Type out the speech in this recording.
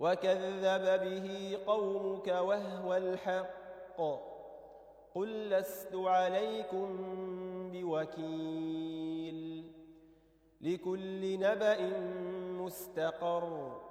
وكذب به قومك وهو الحق قل لست عليكم بوكيل لكل نبأ مستقر